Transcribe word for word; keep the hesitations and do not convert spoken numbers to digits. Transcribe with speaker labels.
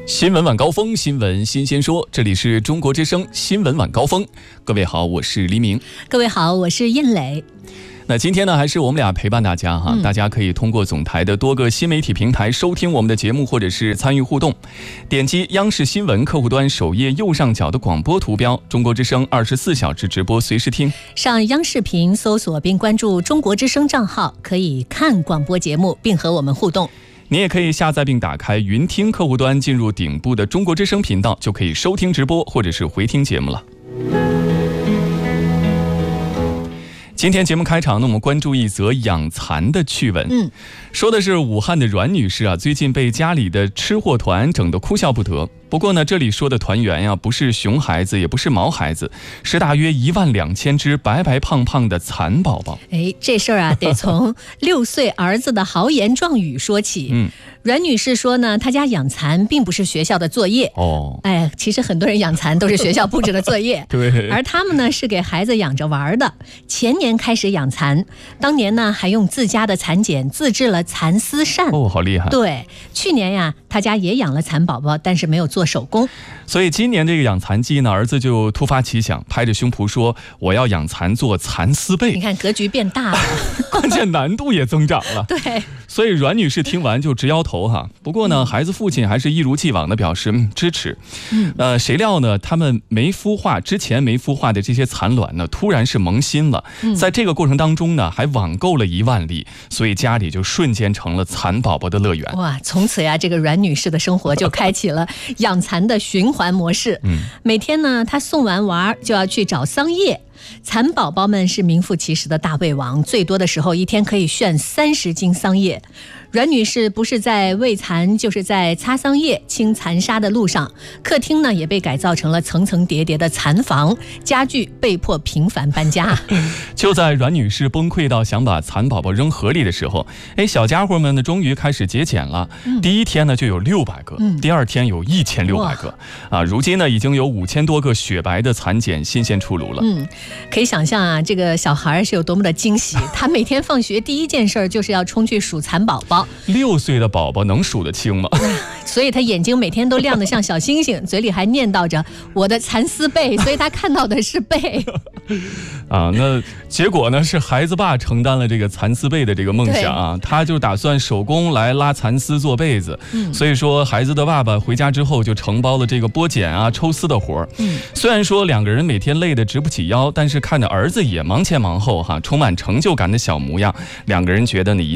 Speaker 1: 新闻晚高峰，新闻新鲜说，这里是中国之声新闻晚高峰。各位好，我是黎明。
Speaker 2: 各位好，我是燕磊。
Speaker 1: 那今天呢，还是我们俩陪伴大家哈、嗯，大家可以通过总台的多个新媒体平台收听我们的节目，或者是参与互动。点击央视新闻客户端首页右上角的广播图标，中国之声二十四小时直播随时听。
Speaker 2: 上央视频搜索并关注中国之声账号，可以看广播节目并和我们互动。
Speaker 1: 你也可以下载并打开云听客户端，进入顶部的中国之声频道，就可以收听直播或者是回听节目了。今天节目开场呢，我们关注一则养蚕的趣闻。嗯，说的是武汉的阮女士啊，最近被家里的吃货团整得哭笑不得。不过呢，这里说的团员呀、啊，不是熊孩子，也不是毛孩子，是大约一万两千只白白胖胖的蚕宝宝。
Speaker 2: 哎，这事儿啊，得从六岁儿子的豪言壮语说起。嗯，阮女士说呢，她家养蚕并不是学校的作业。哦，哎，其实很多人养蚕都是学校布置的作业。
Speaker 1: 对，
Speaker 2: 而他们呢是给孩子养着玩的。前年开始养蚕，当年呢还用自家的蚕茧自制了蚕丝扇。
Speaker 1: 哦，好厉害！
Speaker 2: 对，去年呀，他家也养了蚕宝宝，但是没有做手工。
Speaker 1: 所以今年这个养蚕季呢，儿子就突发奇想，拍着胸脯说：“我要养蚕做蚕丝被。”
Speaker 2: 你看格局变大了，
Speaker 1: 关键难度也增长了。
Speaker 2: 对，
Speaker 1: 所以阮女士听完就直摇头哈。不过呢，孩子父亲还是一如既往的表示、嗯、支持。嗯，呃，谁料呢，他们没孵化之前没孵化的这些蚕卵呢，突然是萌新了。嗯、在这个过程当中呢，还网购了一万粒，所以家里就瞬间成了蚕宝宝的乐园。
Speaker 2: 哇，从此呀，这个阮女士的生活就开启了养蚕的循环模式。嗯，每天呢，她送完娃就要去找桑叶。蚕宝宝们是名副其实的大胃王，最多的时候一天可以炫三十斤桑叶。阮女士不是在喂蚕，就是在擦桑叶、清蚕沙的路上。客厅呢也被改造成了层层叠叠的蚕房，家具被迫频繁搬家。
Speaker 1: 就在阮女士崩溃到想把蚕宝宝扔河里的时候，哎，小家伙们呢终于开始节俭了。嗯、第一天呢就有六百个，嗯、第二天有一千六百个，啊，如今呢已经有五千多个雪白的蚕茧新鲜出炉了。嗯，
Speaker 2: 可以想象啊，这个小孩是有多么的惊喜。他每天放学第一件事就是要冲去数蚕宝宝。
Speaker 1: 六岁的宝宝能数得清吗？
Speaker 2: 所以他眼睛每天都亮得像小星星，嘴里还念叨着我的蚕丝被，所以他看到的是被。
Speaker 1: 啊，那结果呢是孩子爸承担了这个蚕丝被的这个梦想啊，他就打算手工来拉蚕丝做被子。嗯，所以说孩子的爸爸回家之后就承包了这个剥茧啊、抽丝的活。嗯，虽然说两个人每天累得直不起腰，但是看着儿子也忙前忙后哈，充满成就感的小模样，两个人觉得呢。